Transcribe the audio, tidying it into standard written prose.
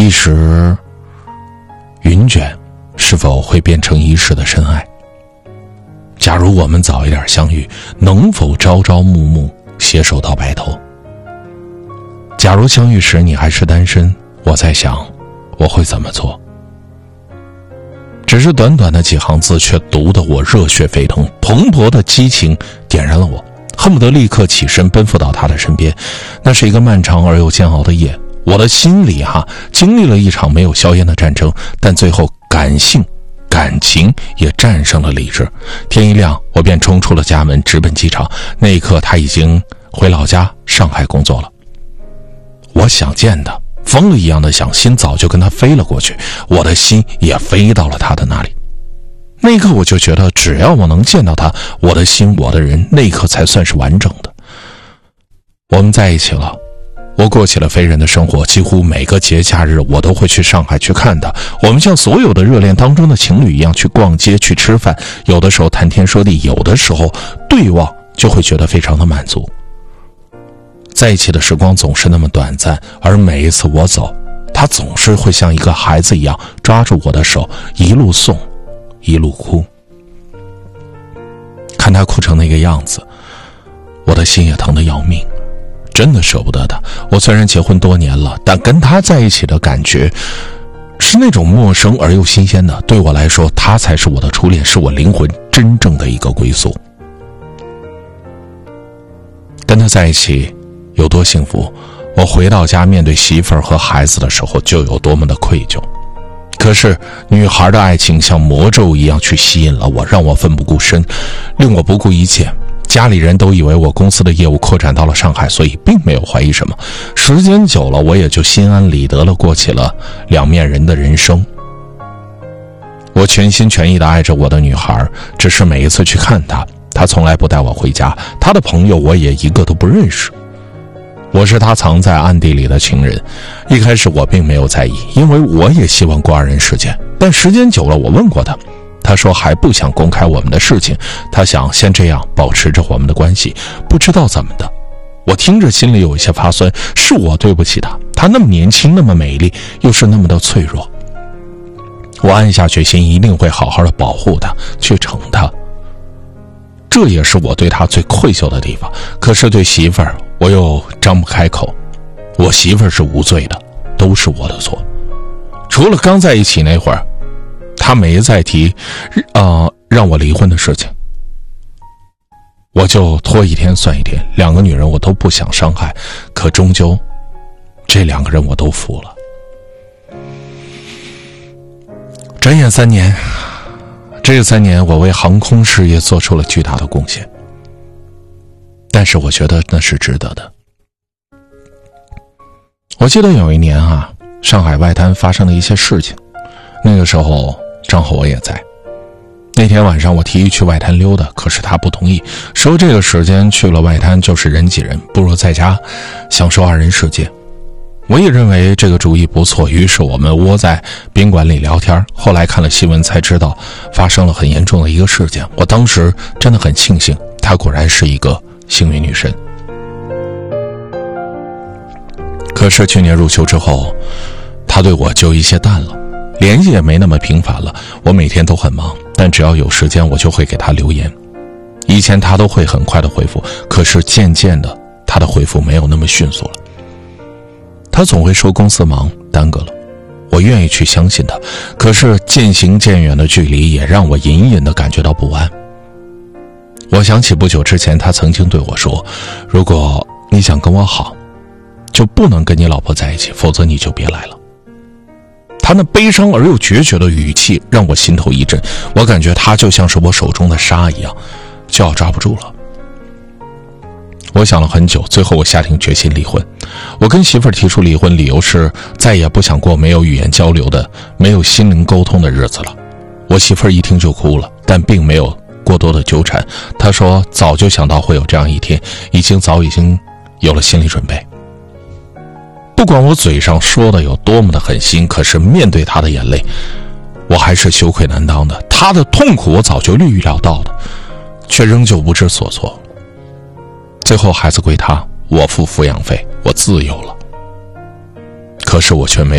一时云卷是否会变成一世的深爱？假如我们早一点相遇，能否朝朝暮暮携手到白头？假如相遇时你还是单身，我在想我会怎么做。只是短短的几行字，却读得我热血沸腾，蓬勃的激情点燃了我，恨不得立刻起身奔赴到他的身边。那是一个漫长而又煎熬的夜，我的心里经历了一场没有硝烟的战争，但最后感情也战胜了理智。天一亮，我便冲出了家门，直奔机场。那一刻，他已经回老家上海工作了。我想见他，疯了一样的想，心早就跟他飞了过去，我的心也飞到了他的那里。那一刻我就觉得，只要我能见到他，我的心，我的人，那一刻才算是完整的。我们在一起了，我过起了非人的生活，几乎每个节假日我都会去上海去看他。我们像所有的热恋当中的情侣一样，去逛街，去吃饭，有的时候谈天说地，有的时候对望就会觉得非常的满足。在一起的时光总是那么短暂，而每一次我走，他总是会像一个孩子一样抓住我的手，一路送一路哭。看他哭成那个样子，我的心也疼得要命，真的舍不得他。我虽然结婚多年了，但跟他在一起的感觉是那种陌生而又新鲜的。对我来说，他才是我的初恋，是我灵魂真正的一个归宿。跟他在一起有多幸福，我回到家面对媳妇儿和孩子的时候就有多么的愧疚。可是女孩的爱情像魔咒一样去吸引了我，让我奋不顾身，令我不顾一切。家里人都以为我公司的业务扩展到了上海，所以并没有怀疑什么。时间久了，我也就心安理得了，过起了两面人的人生。我全心全意地爱着我的女孩，只是每一次去看她，她从来不带我回家，她的朋友我也一个都不认识。我是他藏在暗地里的情人。一开始我并没有在意，因为我也希望过二人世界。但时间久了，我问过他，他说还不想公开我们的事情，他想先这样保持着我们的关系。不知道怎么的，我听着心里有一些发酸，是我对不起他，他那么年轻，那么美丽，又是那么的脆弱。我暗下决心，一定会好好的保护他，去宠他。这也是我对他最愧疚的地方。可是对媳妇儿，我又张不开口。我媳妇儿是无罪的，都是我的错。除了刚在一起那会儿，他没再提让我离婚的事情，我就拖一天算一天。两个女人我都不想伤害，可终究这两个人我都服了。转眼3年，这3年我为航空事业做出了巨大的贡献，但是我觉得那是值得的。我记得有一年上海外滩发生了一些事情，那个时候正好我也在。那天晚上我提议去外滩溜达，可是他不同意，说这个时间去了外滩就是人挤人，不如在家享受二人世界。我也认为这个主意不错，于是我们窝在宾馆里聊天。后来看了新闻才知道发生了很严重的一个事件，我当时真的很庆幸，她果然是一个幸运女神。可是去年入秋之后，她对我就一些淡了，联系也没那么频繁了。我每天都很忙，但只要有时间我就会给她留言。以前她都会很快的回复，可是渐渐的她的回复没有那么迅速了。他总会说公司忙耽搁了，我愿意去相信他，可是渐行渐远的距离也让我隐隐地感觉到不安。我想起不久之前他曾经对我说，如果你想跟我好，就不能跟你老婆在一起，否则你就别来了。他那悲伤而又决绝的语气让我心头一震，我感觉他就像是我手中的沙一样，就要抓不住了。我想了很久，最后我下定决心离婚。我跟媳妇儿提出离婚，理由是再也不想过没有语言交流的、没有心灵沟通的日子了。我媳妇儿一听就哭了，但并没有过多的纠缠。她说早就想到会有这样一天，早已经有了心理准备。不管我嘴上说的有多么的狠心，可是面对她的眼泪，我还是羞愧难当的。她的痛苦我早就预料到的，却仍旧不知所措。最后孩子归他，我付抚养费，我自由了。可是我却没